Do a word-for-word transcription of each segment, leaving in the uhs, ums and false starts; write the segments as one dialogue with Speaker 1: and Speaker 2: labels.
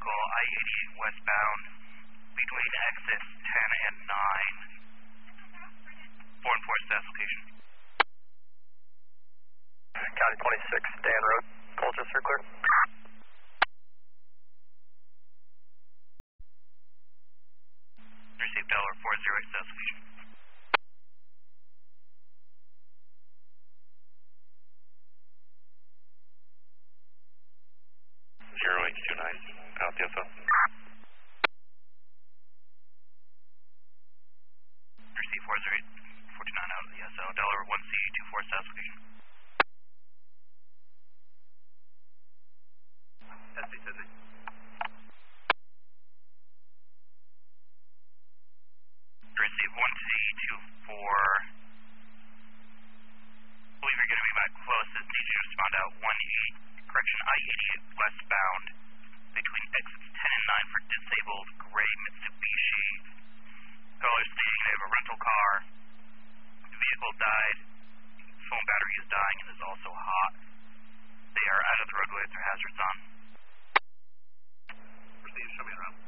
Speaker 1: vehicle I eighty-eight westbound between exits ten and nine. four and four status location.
Speaker 2: County twenty-six, Dan Road, Colchester clear.
Speaker 1: Received Delaware four zero eight status location.
Speaker 3: zero H two nine, out the info.
Speaker 1: Receive four zero eight, four two nine out of the S O, Delaware one C two four status location.
Speaker 2: S C City.
Speaker 1: Receive one C two four. I believe you're going to be my closest. Need you to respond out one eight, correction, I eighty-eight westbound between exits ten and nine for disabled gray Mitsubishi. Caller stating they have a rental car. The vehicle died. Phone battery is dying and is also hot. They are out of the roadway with their hazards on.
Speaker 2: Proceed, show me around.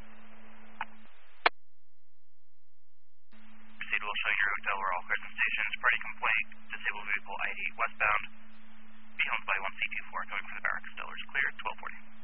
Speaker 1: Proceed will show your route Delaware all clear stations. Party complaint. Disabled vehicle I eighty-eight westbound. Be owned by one C two four coming from the barracks. Delaware's clear. twelve forty.